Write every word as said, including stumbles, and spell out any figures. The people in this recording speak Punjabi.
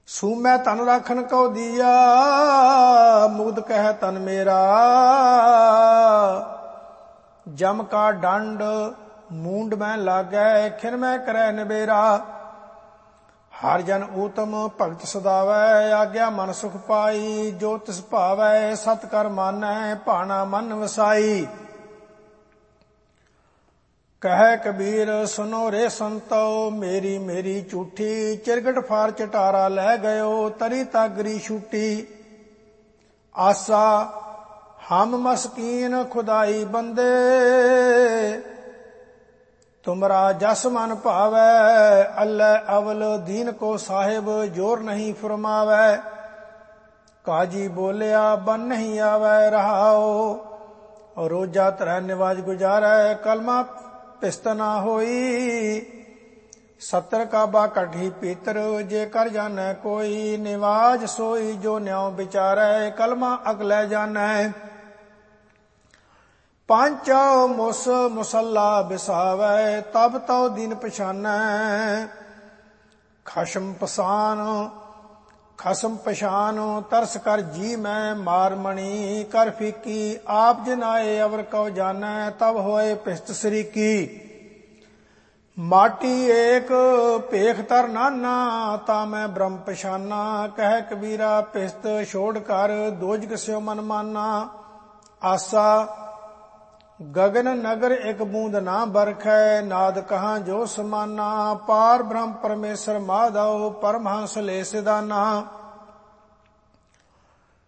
ਸੂਮੈ ਤਨ ਰਾਖਨ ਕਉ ਦੀਆ, ਮੁਗਧ ਕਹਿ ਤਨ ਮੇਰਾ। ਜਮ ਕਾ ਡੰਡ ਮੂੰਡ ਮੈਂ ਲਾਗੈ, ਖਿਨ ਮੈਂ ਕਰੈ ਨਿਬੇਰਾ। ਹਰ ਜਨ ਊਤਮ ਭਗਤ ਸਦਾਵੈ, ਆਗਿਆ ਮਨ ਸੁਖ ਪਾਈ। ਜੋ ਤਿਸ ਭਾਵੈ ਸਤ ਕਰ ਮਾਨੈ, ਭਾਣਾ ਮਨ ਵਸਾਈ। ਕਹਿ ਕਬੀਰ ਸੁਨੋ ਰੇ ਸੰਤੋ, ਮੇਰੀ ਮੇਰੀ ਝੂਠੀ। ਚਿਰਗਟ ਫਾਰ ਚਟਾਰਾ ਲੈ ਗਇਓ, ਤਰੀ ਤਾਗਰੀ ਛੂਟੀ। ਆਸਾ ਹਮ ਮਸਕੀਨ ਖੁਦਾਈ ਬੰਦੇ, ਤੁਮਰਾ ਜਸ ਮਨ ਭਾਵੈ। ਅੱਲੇ ਅਵਲ ਦੀਨ ਕੋ ਸਾਹਿਬ, ਜੋਰ ਨਹੀਂ ਫਰਮਾਵੈ। ਕਾਜੀ ਬੋਲਿਆ ਬਨ ਨਹੀਂ ਆਵੈ, ਰਹਾਓ। ਰੋਜਾ ਧਰੈ ਨਿਵਾਜ ਗੁਜਾਰੈ, ਕਲਮਾ ਪਿਸਤ ਨਾ ਹੋਈ। ਸੱਤਰ ਕਾਬਾ ਕਠੀ ਪੀਤਰ, ਜੇ ਕਰ ਜਾਣੈ ਕੋਈ। ਨਿਵਾਜ ਸੋਈ ਜੋ ਨਿਉ ਵਿਚਾਰੈ, ਕਲਮਾ ਅਗਲੇ ਜਾਣੈ। ਪਾਂਚੋ ਮੁਸ ਮੁਸੱਲਾ ਬਿਸਾਵੈ, ਤਬ ਤਉ ਦਿਨ ਪਛਾਨੈ। ਖਸ਼ਮ ਪਸਾਨ ਖਸਮ ਪਛਾਨ, ਤਰਸ ਕਰ ਜੀ ਮੈਂ ਮਾਰ ਮਣੀ। ਕਰ ਫੀਕੀ ਆਪ ਜਨਾਏ, ਅਵਰ ਕਉ ਜਾਣੈ। ਤਬ ਹੋਏ ਪਿਸਤ ਸਰੀਕੀ। ਮਾਟੀ ਏਕ ਭੇਖ ਤਰ ਨਾਨਾ, ਤਾ ਮੈਂ ਬ੍ਰਹਮ ਪਛਾਨਾ। ਕਹਿ ਕਬੀਰਾ ਪਿਸਤ ਛੋੜ ਕਰ, ਦੋਜਕ ਸਿਓ ਮਨ ਮਾਨਾ। ਆਸਾ ਗਗਨ ਨਗਰ ਇੱਕ ਬੂੰਦ ਨਾ ਬਰਖੈ, ਨਾਦ ਕਹਾਂ ਜੋ ਸਮਾਨਾ। ਪਾਰ ਬ੍ਰਹਮ ਪਰਮੇਸ਼ਰ ਮਾਧਵ, ਪਰਮਹੰਸ ਲੈ ਸਿਦਾਨਾ।